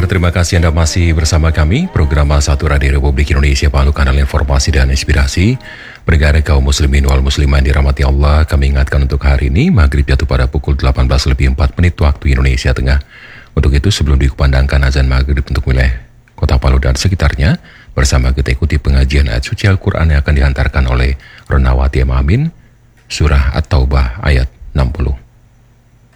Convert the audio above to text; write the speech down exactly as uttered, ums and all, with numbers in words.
terima kasih Anda masih bersama kami. Program satu Radio Republik Indonesia, Palu, kanal informasi dan inspirasi. Pendengar kaum muslimin wal musliman dirahmati Allah, kami ingatkan untuk hari ini, maghrib jatuh pada pukul delapan belas lebih empat menit waktu Indonesia Tengah. Untuk itu, sebelum dikumandangkan azan maghrib untuk wilayah Kota Palu dan sekitarnya, bersama kita ikuti pengajian ayat suci Al-Quran yang akan dihantarkan oleh Ronawati Amin, Surah At-Taubah ayat enam puluh.